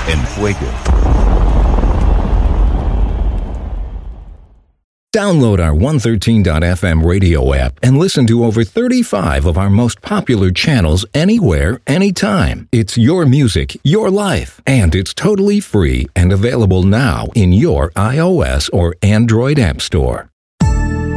en Fuego. Download our 113.fm radio app and listen to over 35 of our most popular channels anywhere, anytime. It's your music, your life, and it's totally free and available now in your iOS or Android app store.